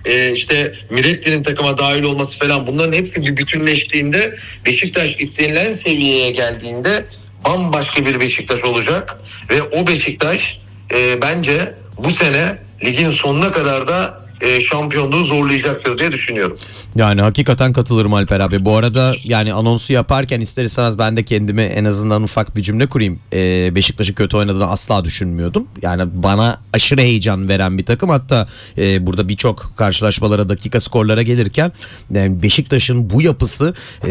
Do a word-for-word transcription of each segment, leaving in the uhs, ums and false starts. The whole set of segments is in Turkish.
e, işte Miretti'nin takıma dahil olması falan, bunların hepsi bir bütünleştiğinde Beşiktaş istenilen seviyeye geldiğinde bambaşka bir Beşiktaş olacak ve o Beşiktaş e, bence bu sene ligin sonuna kadar da e, şampiyonluğu zorlayacaktır diye düşünüyorum. Yani hakikaten katılırım Alper abi. Bu arada yani anonsu yaparken ister istemez ben de kendime en azından ufak bir cümle kurayım. Ee, Beşiktaş'ın kötü oynadığını asla düşünmüyordum. Yani bana aşırı heyecan veren bir takım. Hatta e, burada birçok karşılaşmalara, dakika skorlara gelirken yani Beşiktaş'ın bu yapısı, e,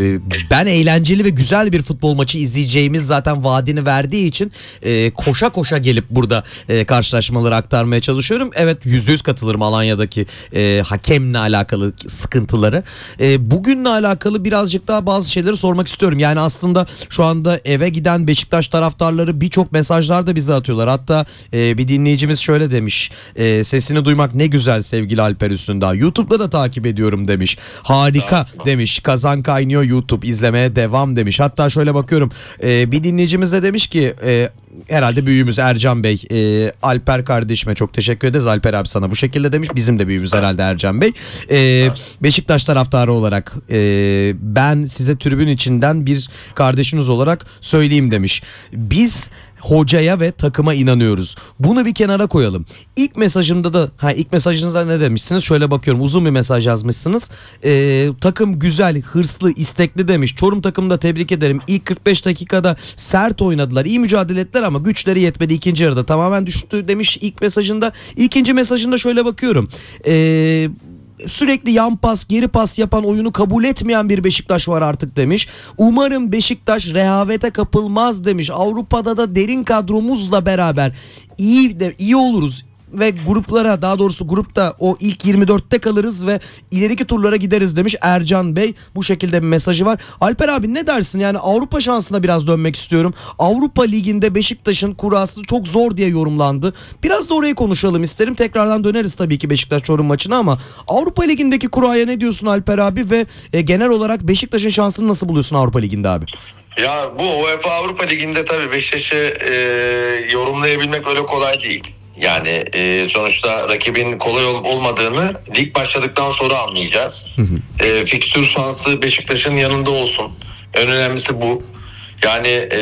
ben eğlenceli ve güzel bir futbol maçı izleyeceğimiz zaten vaadini verdiği için e, koşa koşa gelip burada e, karşılaşmaları aktarmaya çalışıyorum. Evet, yüzde yüz katılırım Alanya'daki e, hakemle alakalı sıkıntıları. E, bugünle alakalı birazcık daha bazı şeyleri sormak istiyorum. Yani aslında şu anda eve giden Beşiktaş taraftarları birçok mesajlar da bize atıyorlar. Hatta e, bir dinleyicimiz şöyle demiş. E, sesini duymak ne güzel sevgili Alper Üstündağ. YouTube'da da takip ediyorum demiş. Harika demiş. Kazan kaynıyor YouTube. İzlemeye devam demiş. Hatta şöyle bakıyorum. E, bir dinleyicimiz de demiş ki e, herhalde büyüğümüz Ercan Bey, e, Alper kardeşime çok teşekkür ederiz. Alper abi sana bu şekilde demiş. Bizim de büyüğümüz herhalde Ercan Bey. E, Beşiktaş taraftarı olarak e, ben size tribün içinden bir kardeşiniz olarak söyleyeyim demiş. Biz hocaya ve takıma inanıyoruz. Bunu bir kenara koyalım. İlk mesajımda da ha ilk mesajınızda ne demişsiniz? Şöyle bakıyorum, uzun bir mesaj yazmışsınız. Ee, takım güzel, hırslı, istekli demiş. Çorum takımını da tebrik ederim. İlk kırk beş dakikada sert oynadılar. İyi mücadele ettiler ama güçleri yetmedi. İkinci yarıda tamamen düştü demiş ilk mesajında. İkinci mesajında şöyle bakıyorum. Eee sürekli yan pas, geri pas yapan, oyunu kabul etmeyen bir Beşiktaş var artık demiş. Umarım Beşiktaş rehavete kapılmaz demiş. Avrupa'da da derin kadromuzla beraber iyi de iyi oluruz ve gruplara, daha doğrusu grupta o ilk yirmi dörtte kalırız ve ileriki turlara gideriz demiş Ercan Bey. Bu şekilde bir mesajı var. Alper abi ne dersin? Yani Avrupa şansına biraz dönmek istiyorum. Avrupa Ligi'nde Beşiktaş'ın kurası çok zor diye yorumlandı. Biraz da orayı konuşalım isterim. Tekrardan döneriz tabii ki Beşiktaş Çorum maçına ama Avrupa Ligi'ndeki kuraya ne diyorsun Alper abi ve e, genel olarak Beşiktaş'ın şansını nasıl buluyorsun Avrupa Ligi'nde abi? Ya bu UEFA Avrupa Ligi'nde tabii Beşiktaş'ı e, yorumlayabilmek öyle kolay değil. Yani e, sonuçta rakibin kolay olup olmadığını lig başladıktan sonra anlayacağız. Hı hı. E, fikstür şansı Beşiktaş'ın yanında olsun. En önemlisi bu. Yani e,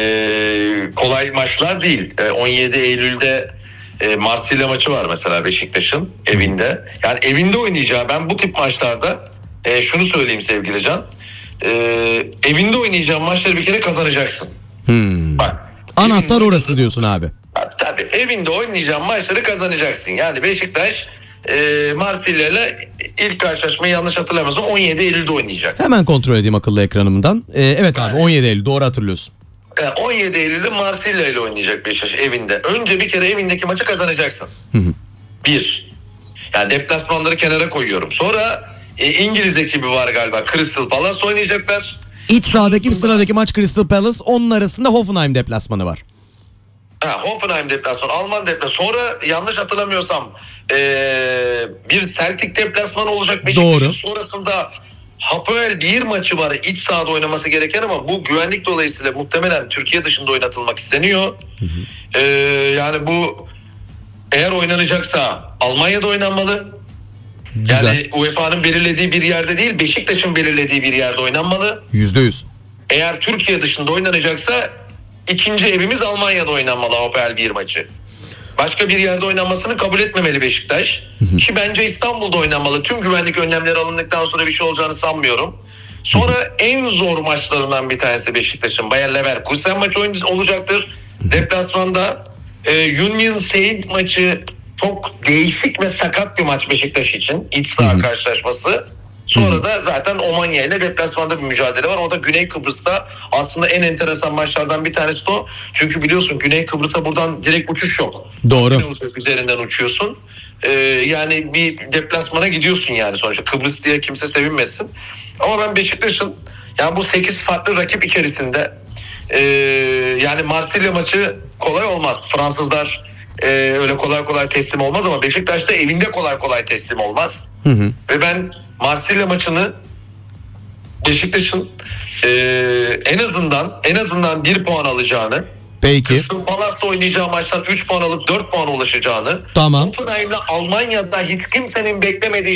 kolay maçlar değil. E, on yedi Eylül'de e, Marsilya maçı var mesela Beşiktaş'ın evinde. Yani evinde oynayacağı, ben bu tip maçlarda e, şunu söyleyeyim sevgili Can. E, evinde oynayacağın maçları bir kere kazanacaksın. Hmm. Bak. Anahtar orası diyorsun abi. Tabii evinde oynayacağın maçları kazanacaksın. Yani Beşiktaş e, Marsilya ile ilk karşılaşmayı yanlış hatırlamıyorsam on yedi Eylül'de oynayacak. Hemen kontrol edeyim akıllı ekranımdan. Ee, evet abi, on yedi Eylül doğru hatırlıyorsun. Yani on yedi Eylül'de Marsilya ile oynayacak Beşiktaş evinde. Önce bir kere evindeki maçı kazanacaksın. Hı hı. Bir. Yani deplasmanları kenara koyuyorum. Sonra e, İngiliz ekibi var galiba. Crystal Palace oynayacaklar. İç sahadaki bir sıradaki maç Crystal Palace. Onun arasında Hoffenheim deplasmanı var. Ha, Hoffenheim deplasmanı, Alman deplasmanı. Sonra yanlış hatırlamıyorsam ee, bir Celtic deplasmanı olacak Beşiktaş'ın. Doğru. Sonrasında Hapoel bir maçı var iç sahada oynaması gereken ama bu güvenlik dolayısıyla muhtemelen Türkiye dışında oynatılmak isteniyor. Hı hı. Ee, yani bu eğer oynanacaksa Almanya'da oynanmalı. Güzel. Yani U E F A'nın belirlediği bir yerde değil, Beşiktaş'ın belirlediği bir yerde oynanmalı. Yüzde yüz. Eğer Türkiye dışında oynanacaksa İkinci evimiz Almanya'da oynanmalı Hapoel bir maçı. Başka bir yerde oynanmasını kabul etmemeli Beşiktaş. Hı hı. Ki bence İstanbul'da oynanmalı. Tüm güvenlik önlemleri alındıktan sonra bir şey olacağını sanmıyorum. Sonra hı hı. en zor maçlarından bir tanesi Beşiktaş'ın Bayer Leverkusen maçı olacaktır. Hı hı. Deplasmanda e, Union Saint maçı çok değişik ve sakat bir maç Beşiktaş için. İç saha hı hı. karşılaşması. Sonra da zaten Omanya ile deplasmanda bir mücadele var. O da Güney Kıbrıs'ta aslında en enteresan maçlardan bir tanesi o. Çünkü biliyorsun Güney Kıbrıs'a buradan direkt uçuş yok. Doğru. Üzerinden uçuyorsun. Ee, yani bir deplasmana gidiyorsun yani sonuçta. Kıbrıs diye kimse sevinmesin. Ama ben Beşiktaş'ın yani bu sekiz farklı rakip içerisinde e, yani Marsilya maçı kolay olmaz. Fransızlar e, öyle kolay kolay teslim olmaz ama Beşiktaş da evinde kolay kolay teslim olmaz. Hı hı. Ve ben Marsilya maçını Beşiktaş'ın e, en azından en azından bir puan alacağını, peki, Crystal Palace'da oynayacağı maçtan üç puan alıp dört puana ulaşacağını, tamam, Hoffenheim'le Almanya'da hiç kimsenin beklemediği